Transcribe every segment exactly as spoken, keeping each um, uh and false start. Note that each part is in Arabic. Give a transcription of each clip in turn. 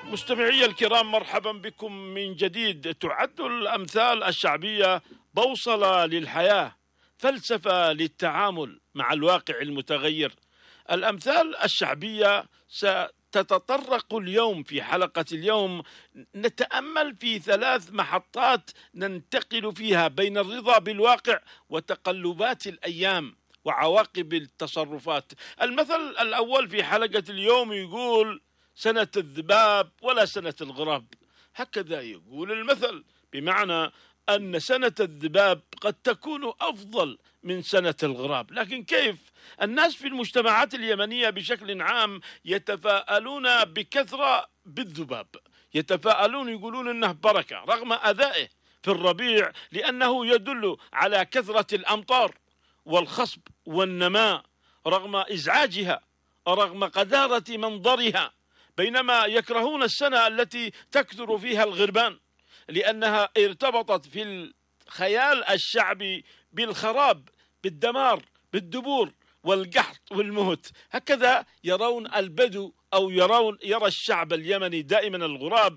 مستمعي الكرام، مرحبا بكم من جديد. تعد الأمثال الشعبية بوصلة للحياة، فلسفة للتعامل مع الواقع المتغير. الأمثال الشعبية ستتطرق اليوم في حلقة اليوم، نتأمل في ثلاث محطات ننتقل فيها بين الرضا بالواقع وتقلبات الأيام وعواقب التصرفات. المثل الأول في حلقة اليوم يقول: سنة الذباب ولا سنة الغراب. هكذا يقول المثل، بمعنى أن سنة الذباب قد تكون أفضل من سنة الغراب. لكن كيف؟ الناس في المجتمعات اليمنية بشكل عام يتفاءلون بكثرة بالذباب، يتفاءلون يقولون إنه بركة رغم أذائه في الربيع، لأنه يدل على كثرة الأمطار والخصب والنماء رغم إزعاجها، رغم قذارة منظرها. بينما يكرهون السنة التي تكثر فيها الغربان، لأنها ارتبطت في الخيال الشعبي بالخراب، بالدمار، بالدبور والقحط والموت. هكذا يرون البدو أو يرون يرى الشعب اليمني دائما الغراب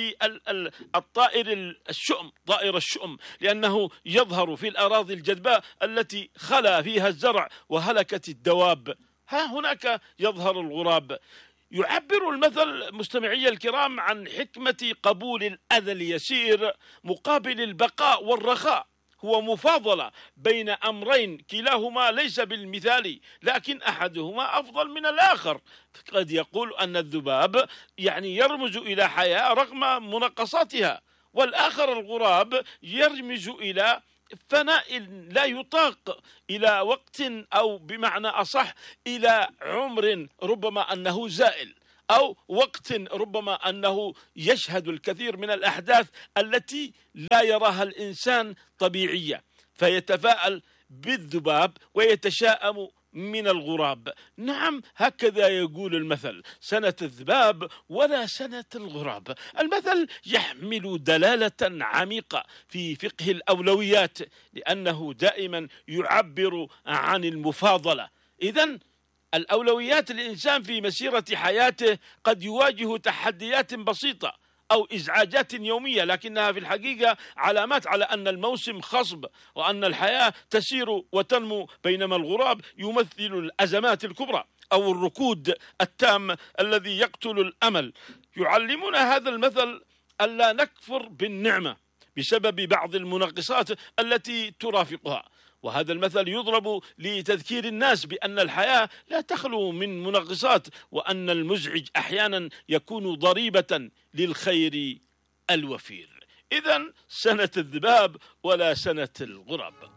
بالطائر الشؤم، طائر الشؤم، لأنه يظهر في الأراضي الجدباء التي خلا فيها الزرع وهلكت الدواب. ها هناك يظهر الغراب. يعبر المثل مستمعي الكرام عن حكمة قبول الأذى اليسير مقابل البقاء والرخاء. هو مفاضلة بين أمرين كلاهما ليس بالمثالي، لكن أحدهما أفضل من الآخر. قد يقول أن الذباب يعني يرمز إلى حياة رغم منقصاتها، والآخر الغراب يرمز إلى فناء لا يطاق، إلى وقت أو بمعنى أصح إلى عمر ربما أنه زائل، أو وقت ربما أنه يشهد الكثير من الأحداث التي لا يراها الإنسان طبيعية، فيتفاءل بالذباب ويتشائم من الغراب. نعم، هكذا يقول المثل: سنة الذباب ولا سنة الغراب. المثل يحمل دلالة عميقة في فقه الأولويات، لأنه دائما يعبر عن المفاضلة. إذن الأولويات الإنسان في مسيرة حياته قد يواجه تحديات بسيطة أو إزعاجات يومية، لكنها في الحقيقة علامات على أن الموسم خصب وأن الحياة تسير وتنمو، بينما الغراب يمثل الأزمات الكبرى أو الركود التام الذي يقتل الأمل. يعلمنا هذا المثل ألا نكفر بالنعمة بسبب بعض المناقصات التي ترافقها، وهذا المثل يضرب لتذكير الناس بأن الحياة لا تخلو من مناقصات، وأن المزعج أحيانا يكون ضريبة للخير الوفير. إذن سنة الذباب ولا سنة الغراب.